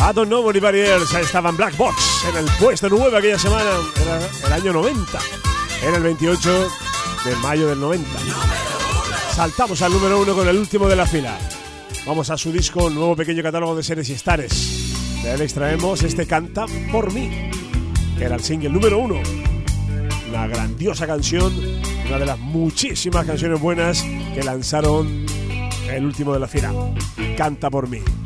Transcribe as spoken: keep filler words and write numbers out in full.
I Don't Know Anybody Else. Estaba en Black Box en el puesto nueve aquella semana. Era el año noventa. Era el veintiocho de mayo del noventa. Saltamos al número uno con el último de la fila. Vamos a su disco, nuevo pequeño catálogo de series y stares. De él extraemos este Canta por mí, que era el single número uno. Una grandiosa canción, una de las muchísimas canciones buenas que lanzaron el último de la fila. Canta por mí.